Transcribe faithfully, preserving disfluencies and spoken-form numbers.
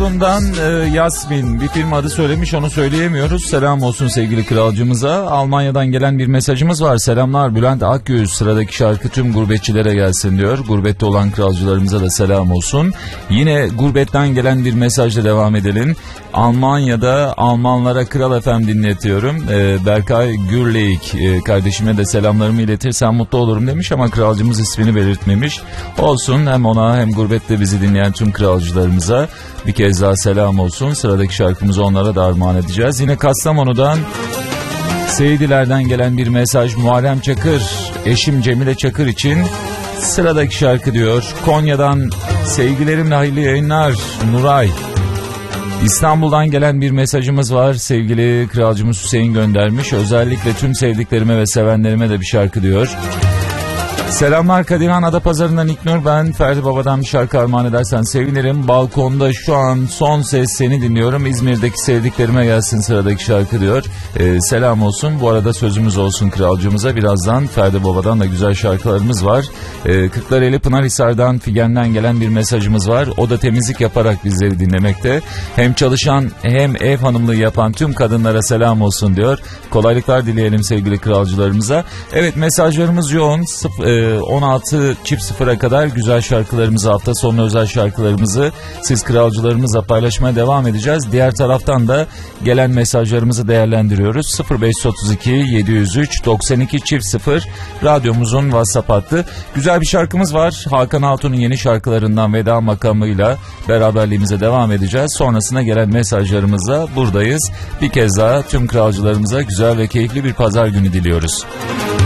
Bundan e, Yasmin bir film adı söylemiş, onu söyleyemiyoruz. Selam olsun sevgili kralcımıza. Almanya'dan gelen bir mesajımız var. Selamlar Bülent Akgüz, sıradaki şarkı tüm gurbetçilere gelsin diyor. Gurbette olan kralcılarımıza da selam olsun. Yine gurbetten gelen bir mesajla devam edelim. Almanya'da Almanlara Kral F M dinletiyorum. E, Berkay Gürleyik e, kardeşime de selamlarımı iletirsen mutlu olurum demiş ama kralcımız ismini belirtmemiş. Olsun, hem ona hem gurbette bizi dinleyen tüm kralcılarımıza bir kez daha selam olsun. Sıradaki şarkımızı onlara da armağan edeceğiz. Yine Kastamonu'dan Seydiler'den gelen bir mesaj. Muharrem Çakır, eşim Cemile Çakır için sıradaki şarkı diyor. Konya'dan sevgilerimle hayırlı yayınlar Nuray. İstanbul'dan gelen bir mesajımız var. Sevgili kralcımız Hüseyin göndermiş. Özellikle tüm sevdiklerime ve sevenlerime de bir şarkı diyor. Selamlar Kadirhan Adapazarı'ndan İknur, ben Ferdi Baba'dan bir şarkı armağan edersen sevinirim. Balkonda şu an son ses seni dinliyorum. İzmir'deki sevdiklerime gelsin sıradaki şarkı diyor. Ee, selam olsun. Bu arada sözümüz olsun kralcımıza. Birazdan Ferdi Baba'dan da güzel şarkılarımız var. Ee, Kırklareli Pınarhisar'dan Figen'den gelen bir mesajımız var. O da temizlik yaparak bizleri dinlemekte. Hem çalışan hem ev hanımlığı yapan tüm kadınlara selam olsun diyor. Kolaylıklar dileyelim sevgili kralcılarımıza. Evet, mesajlarımız yoğun. Sıf- on altı çift sıfıra kadar güzel şarkılarımızı, hafta sonu özel şarkılarımızı siz kralcılarımızla paylaşmaya devam edeceğiz. Diğer taraftan da gelen mesajlarımızı değerlendiriyoruz. sıfır beş otuz iki yedi yüz üç doksan iki çift sıfır radyomuzun WhatsApp hattı. Güzel bir şarkımız var. Hakan Altun'un yeni şarkılarından Veda makamıyla beraberliğimize devam edeceğiz. Sonrasında gelen mesajlarımızla buradayız. Bir kez daha tüm kralcılarımıza güzel ve keyifli bir pazar günü diliyoruz.